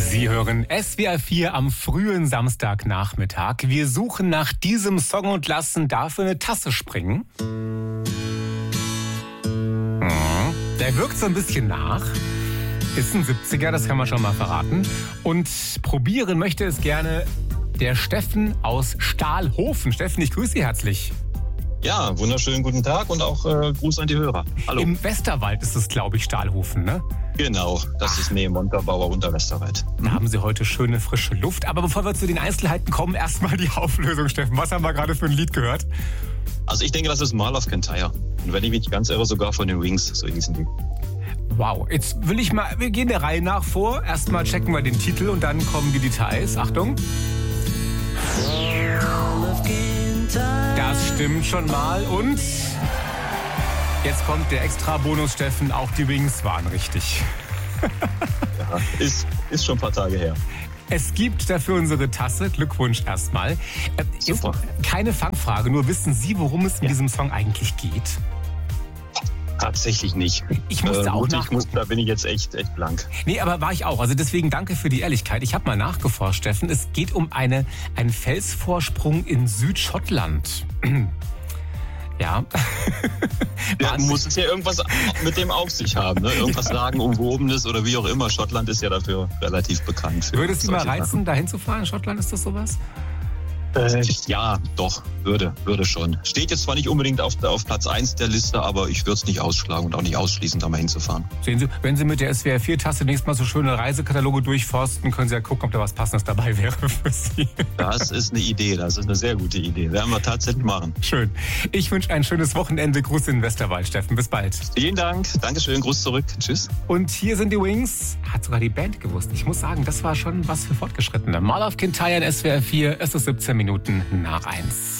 Sie hören SWR 4 am frühen Samstagnachmittag. Wir suchen nach diesem Song und lassen dafür eine Tasse springen. Der wirkt so ein bisschen nach. Ist ein 70er, das kann man schon mal verraten. Und probieren möchte es gerne der Steffen aus Stahlhofen. Steffen, ich grüße Sie herzlich. Ja, wunderschönen guten Tag und auch Gruß an die Hörer. Hallo. Im Westerwald ist es, glaube ich, Stahlhofen, ne? Genau, das ist neben Montabaur unter Westerwald. Da haben Sie heute schöne, frische Luft. Aber bevor wir zu den Einzelheiten kommen, erstmal die Auflösung, Steffen. Was haben wir gerade für ein Lied gehört? Also ich denke, das ist Mall of Kintyre. Und wenn ich mich nicht ganz irre, sogar von den Wings, so hießen die. Wow, jetzt will ich mal, wir gehen der Reihe nach vor. Erstmal checken wir den Titel und dann kommen die Details. Achtung. Das stimmt schon mal und jetzt kommt der Extra-Bonus, Steffen. Auch die Wings waren richtig. Ja, ist schon ein paar Tage her. Es gibt dafür unsere Tasse. Glückwunsch erstmal. Super. Ist keine Fangfrage, nur wissen Sie, worum es in diesem Song eigentlich geht? Tatsächlich nicht. Ich musste auch nachgucken. Da bin ich jetzt echt blank. Nee, aber war ich auch. Also deswegen danke für die Ehrlichkeit. Ich habe mal nachgeforscht, Steffen. Es geht um einen Felsvorsprung in Südschottland. Ja. Ja, muss es ja irgendwas mit dem auf sich haben, ne? Irgendwas sagenumwobenes oder wie auch immer. Schottland ist ja dafür relativ bekannt. Würde es Sie mal reizen, da hinzufahren in Schottland? Ist das sowas? Ja, doch, würde schon. Steht jetzt zwar nicht unbedingt auf Platz 1 der Liste, aber ich würde es nicht ausschlagen und auch nicht ausschließen, da mal hinzufahren. Sehen Sie, wenn Sie mit der SWR 4-Taste nächstes Mal so schöne Reisekataloge durchforsten, können Sie ja gucken, ob da was Passendes dabei wäre für Sie. Das ist eine Idee, das ist eine sehr gute Idee. Werden wir tatsächlich machen. Schön. Ich wünsche ein schönes Wochenende. Gruß in den Westerwald, Steffen. Bis bald. Vielen Dank. Dankeschön. Gruß zurück. Tschüss. Und hier sind die Wings. Hat sogar die Band gewusst. Ich muss sagen, das war schon was für Fortgeschrittene. Mall of Kintyre in SWR 4. Es ist 17 Minuten nach 1.